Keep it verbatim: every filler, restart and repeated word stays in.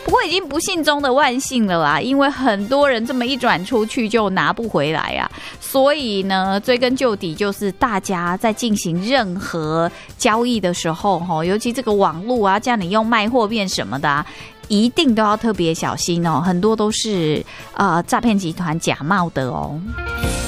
不过已经不幸中的万幸了啦，因为很多人这么一转出去就拿不回来啊。所以呢，追根究底，就是大家在进行任何交易的时候，尤其这个网络啊，叫你用卖货变什么的啊，一定都要特别小心哦，很多都是呃诈骗集团假冒的哦。